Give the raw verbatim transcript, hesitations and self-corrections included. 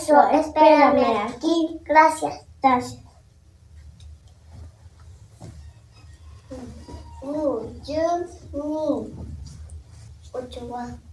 Eso, espérame aquí. Gracias. Gracias. Uh, you, me. Ocho,